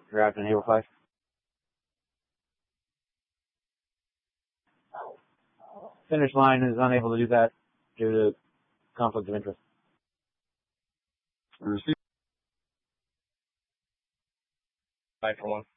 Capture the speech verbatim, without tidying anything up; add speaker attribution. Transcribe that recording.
Speaker 1: draft in Halo five? Finish Line is unable to do that due to conflict of interest.
Speaker 2: Receive. Bye for one.